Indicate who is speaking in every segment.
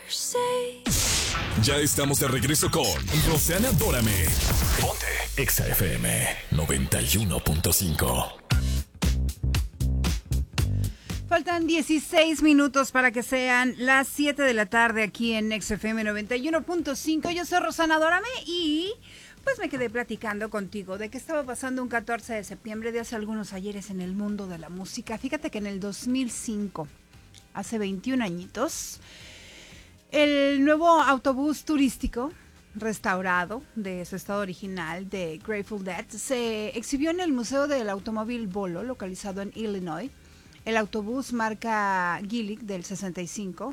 Speaker 1: Ya estamos de regreso con Roxana Dórame. Ponte Exa FM 91.5.
Speaker 2: Faltan 16 minutos para que sean las 7 de la tarde aquí en XFM 91.5. Yo soy Roxana Dórame y pues me quedé platicando contigo de qué estaba pasando un 14 de septiembre de hace algunos ayeres en el mundo de la música. Fíjate que en el 2005, hace 21 añitos, el nuevo autobús turístico restaurado de su estado original de Grateful Dead se exhibió en el Museo del Automóvil Bolo, localizado en Illinois. El autobús marca Gillig del 65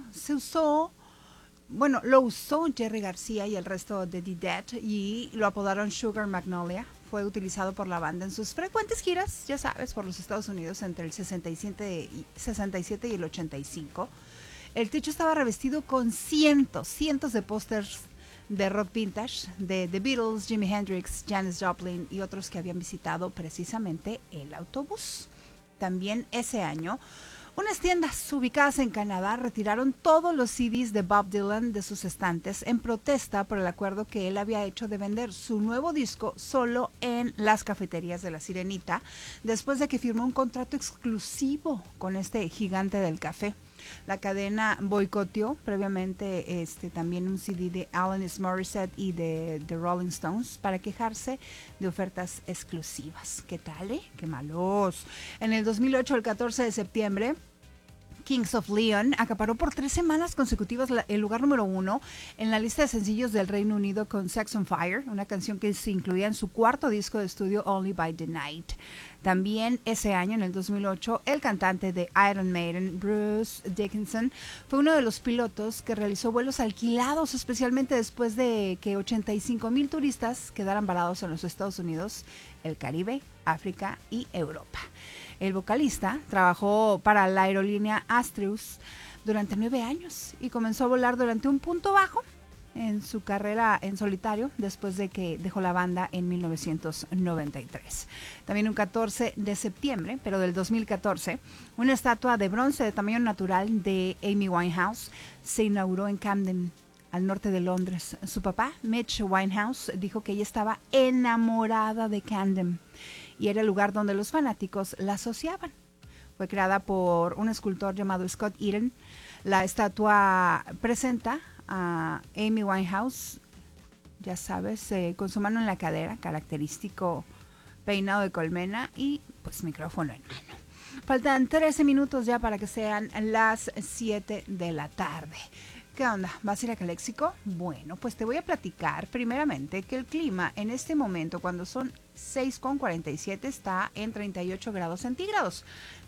Speaker 2: lo usó Jerry García y el resto de The Dead y lo apodaron Sugar Magnolia. Fue utilizado por la banda en sus frecuentes giras, ya sabes, por los Estados Unidos entre el 67 y el 85. El techo estaba revestido con cientos de pósters de rock vintage de The Beatles, Jimi Hendrix, Janis Joplin y otros que habían visitado precisamente el autobús. También ese año, unas tiendas ubicadas en Canadá retiraron todos los CDs de Bob Dylan de sus estantes en protesta por el acuerdo que él había hecho de vender su nuevo disco solo en las cafeterías de La Sirenita, después de que firmó un contrato exclusivo con este gigante del café. La cadena boicoteó previamente también un CD de Alanis Morissette y de The Rolling Stones para quejarse de ofertas exclusivas. ¿Qué tal, ¡Qué malos! En el 2008, el 14 de septiembre, Kings of Leon acaparó por 3 semanas consecutivas el lugar número 1 en la lista de sencillos del Reino Unido con Sex on Fire, una canción que se incluía en su cuarto disco de estudio Only by the Night. También ese año, en el 2008, el cantante de Iron Maiden, Bruce Dickinson, fue uno de los pilotos que realizó vuelos alquilados, especialmente después de que 85,000 turistas quedaran varados en los Estados Unidos, el Caribe, África y Europa. El vocalista trabajó para la aerolínea Astrius durante 9 años y comenzó a volar durante un punto bajo en su carrera en solitario después de que dejó la banda en 1993. También un 14 de septiembre, pero del 2014, una estatua de bronce de tamaño natural de Amy Winehouse se inauguró en Camden, al norte de Londres. Su papá, Mitch Winehouse, dijo que ella estaba enamorada de Camden y era el lugar donde los fanáticos la asociaban. Fue creada por un escultor llamado Scott Eden. La estatua presenta a Amy Winehouse, ya sabes, con su mano en la cadera, característico peinado de colmena y pues micrófono en mano. Faltan 13 minutos ya para que sean las 7 de la tarde. ¿Qué onda? ¿Vas a ir a Caléxico? Bueno, pues te voy a platicar primeramente que el clima en este momento, cuando son 6:47, está en 38 grados centígrados.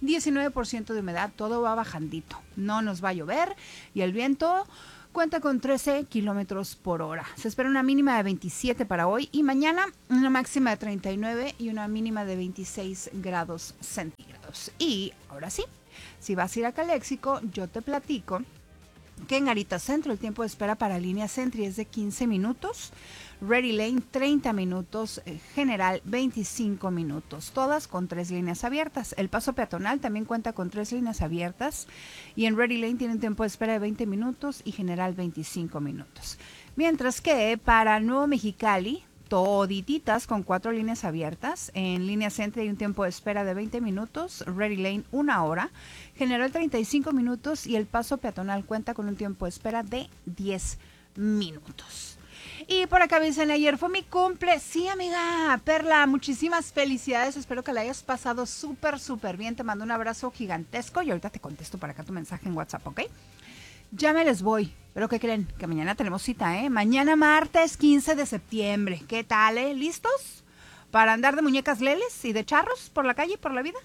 Speaker 2: 19% de humedad, todo va bajandito. No nos va a llover y el viento cuenta con 13 kilómetros por hora. Se espera una mínima de 27 para hoy y mañana una máxima de 39 y una mínima de 26 grados centígrados. Y ahora sí, si vas a ir a Caléxico, yo te platico que en Garita Centro el tiempo de espera para línea Sentry es de 15 minutos, Ready Lane 30 minutos, General 25 minutos, todas con 3 líneas abiertas. El paso peatonal también cuenta con 3 líneas abiertas y en Ready Lane tiene un tiempo de espera de 20 minutos y General 25 minutos. Mientras que para Nuevo Mexicali, todititas con 4 líneas abiertas. En línea Sentry hay un tiempo de espera de 20 minutos, Ready Lane 1 hora, General 35 minutos y el paso peatonal cuenta con un tiempo de espera de 10 minutos. Y por acá me dicen, ayer fue mi cumple. Sí, amiga Perla, muchísimas felicidades. Espero que la hayas pasado súper bien. Te mando un abrazo gigantesco y ahorita te contesto por acá tu mensaje en WhatsApp, ¿ok? Ya me les voy. ¿Pero qué creen? Que mañana tenemos cita, ¿eh? Mañana martes 15 de septiembre. ¿Qué tal, ¿Listos? ¿Para andar de muñecas leles y de charros por la calle, por la vida?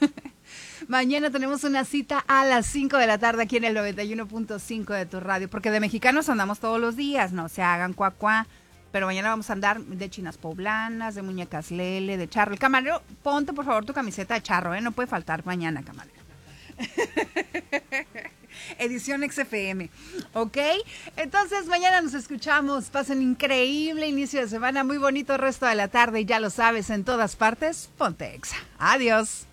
Speaker 2: Mañana tenemos una cita a las 5 de la tarde aquí en el 91.5 de tu radio. Porque de mexicanos andamos todos los días, no se hagan cuacuá. Pero mañana vamos a andar de chinas poblanas, de muñecas lele, de charro. El camarero, ponte por favor tu camiseta de charro, ¿eh? No puede faltar mañana, camarero. Edición XFM, ¿ok? Entonces mañana nos escuchamos. Pasen increíble inicio de semana, muy bonito resto de la tarde y ya lo sabes, en todas partes, ponte Exa. Adiós.